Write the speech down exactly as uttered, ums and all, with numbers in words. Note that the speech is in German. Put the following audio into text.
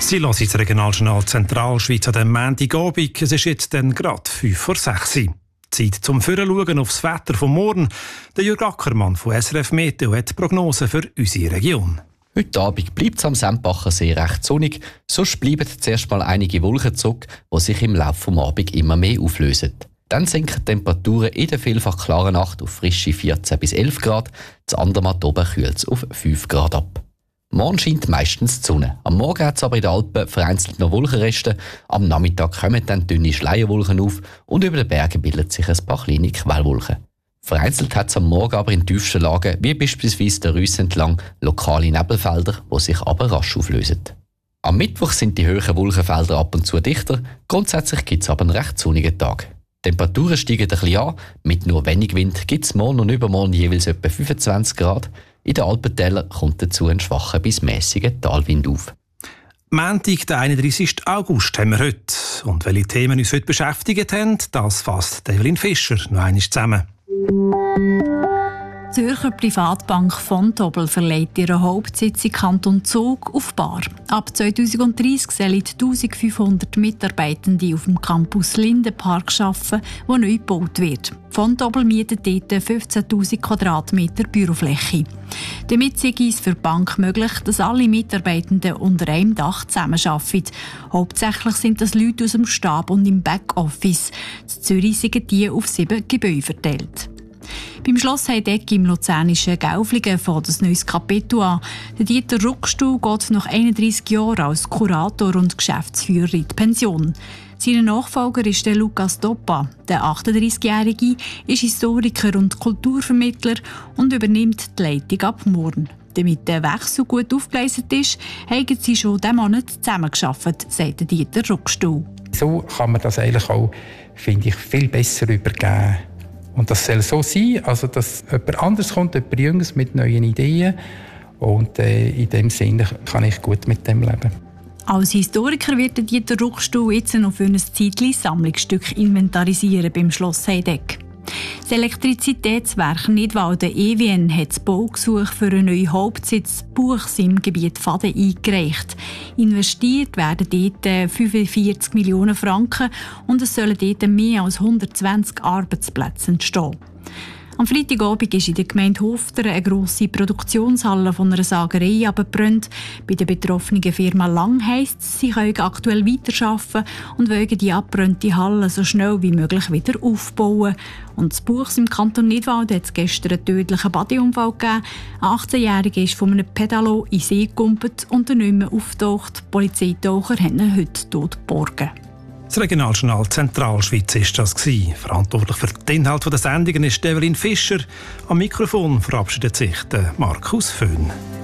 Sie hören das Regionaljournal Zentralschweiz an diesem Montagabend. Es ist jetzt dann gerade fünf vor sechs. Zeit zum Vorschauen aufs Wetter vom Morgen. Der Jürg Ackermann von S R F Meteo hat Prognosen für unsere Region. Heute Abend bleibt es am Sempacher See recht sonnig, sonst bleiben zuerst mal einige Wolken zurück, die sich im Laufe des Abends immer mehr auflösen. Dann sinken die Temperaturen in der vielfach klaren Nacht auf frische vierzehn bis elf Grad, das Andermatt oben kühlt es auf fünf Grad ab. Morgen scheint meistens die Sonne. Am Morgen hat es aber in den Alpen vereinzelt noch Wolkenreste. Am Nachmittag kommen dann dünne Schleierwolken auf und über den Bergen bilden sich ein paar kleine Quellwolken. Vereinzelt hat es am Morgen aber in tiefsten Lagen, wie beispielsweise der Rüss entlang, lokale Nebelfelder, die sich aber rasch auflösen. Am Mittwoch sind die hohen Wolkenfelder ab und zu dichter, grundsätzlich gibt es aber einen recht sonnigen Tag. Die Temperaturen steigen ein bisschen an, mit nur wenig Wind gibt es morgen und übermorgen jeweils etwa fünfundzwanzig Grad. In den Alpentälern kommt dazu ein schwacher bis mäßiger Talwind auf. Montag, der einunddreißigsten August, haben wir heute. Und welche Themen uns heute beschäftigt haben, das fasst Evelyn Fischer noch einmal zusammen. Die Zürcher Privatbank Vontobel verlegt ihren Hauptsitz im Kanton Zug auf Bar. Ab zweitausenddreissig sollen eintausendfünfhundert Mitarbeitende auf dem Campus Lindenpark arbeiten, der neu gebaut wird. Vontobel mietet dort fünfzehntausend Quadratmeter Bürofläche. Damit sei es für die Bank möglich, dass alle Mitarbeitenden unter einem Dach zusammenarbeiten. Hauptsächlich sind das Leute aus dem Stab und im Backoffice. In Zürich sind die auf sieben Gebäude verteilt. Beim Schloss Heideck im luzernischen Gaufligen fängt ein neues Kapitel an. Der Dieter Ruckstuhl geht nach einunddreissig Jahren als Kurator und Geschäftsführer in die Pension. Sein Nachfolger ist der Lukas Doppa. Der achtunddreißigjährige ist Historiker und Kulturvermittler und übernimmt die Leitung ab morgen. Damit der Wechsel gut aufgeleistet ist, haben sie schon diesen Monat zusammengearbeitet, sagt Dieter Ruckstuhl. So kann man das eigentlich auch, finde ich, viel besser übergeben. Und das soll so sein, also dass jemand anderes kommt, jemand Jüngeres mit neuen Ideen. Und äh, in dem Sinne kann ich gut mit dem leben. Als Historiker wird Dieter Ruckstuhl jetzt noch für ein Zeitchen Sammlungsstück inventarisieren beim Schloss Heideck. Das Elektrizitätswerk Nidwalden E W N hat das Baugesuch für einen neuen Hauptsitz Buchs im Gebiet Faden eingereicht. Investiert werden dort fünfundvierzig Millionen Franken und es sollen dort mehr als hundertzwanzig Arbeitsplätze entstehen. Am Freitagabend ist in der Gemeinde Hofter eine grosse Produktionshalle von einer Sagerei abgebrannt. Bei der betroffenen Firma Lang heisst es, sie können aktuell weiterarbeiten und wollen die abgebrannte Halle so schnell wie möglich wieder aufbauen. Und das Buchs im Kanton Nidwalden hat es gestern einen tödlichen Badeunfall gegeben. Ein achtzehnjähriger ist von einem Pedalo in den See gekumpelt und er nicht mehr auftaucht. Die Polizeitaucher haben ihn heute tot geborgen. Das Regionaljournal Zentralschweiz war das. Verantwortlich für den Inhalt der Sendungen ist Evelyn Fischer. Am Mikrofon verabschiedet sich der Markus Föhn.